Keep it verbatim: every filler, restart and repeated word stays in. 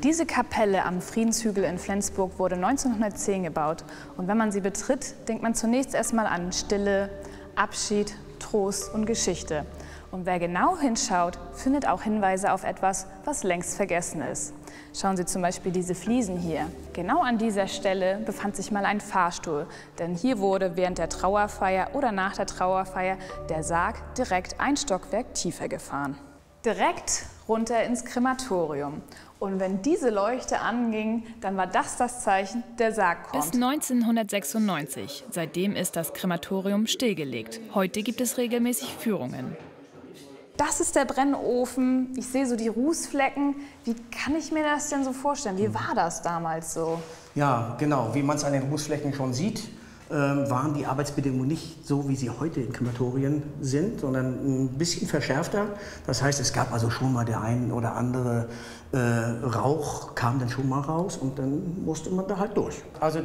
Diese Kapelle am Friedenshügel in Flensburg wurde neunzehnhundertzehn gebaut. Und wenn man sie betritt, denkt man zunächst erstmal an Stille, Abschied, Trost und Geschichte. Und wer genau hinschaut, findet auch Hinweise auf etwas, was längst vergessen ist. Schauen Sie zum Beispiel diese Fliesen hier. Genau an dieser Stelle befand sich mal ein Fahrstuhl, denn hier wurde während der Trauerfeier oder nach der Trauerfeier der Sarg direkt ein Stockwerk tiefer gefahren. Direkt runter ins Krematorium. Und wenn diese Leuchte anging, dann war das das Zeichen, der Sarg kommt. Bis neunzehnhundertsechsundneunzig. Seitdem ist das Krematorium stillgelegt. Heute gibt es regelmäßig Führungen. Das ist der Brennofen. Ich sehe so die Rußflecken. Wie kann ich mir das denn so vorstellen? Wie war das damals so? Ja, genau. Wie man es an den Rußflecken schon sieht, äh, waren die Arbeitsbedingungen nicht so, wie sie heute in Krematorien sind, sondern ein bisschen verschärfter. Das heißt, es gab also schon mal der ein oder andere äh, Rauch, kam dann schon mal raus und dann musste man da halt durch. Also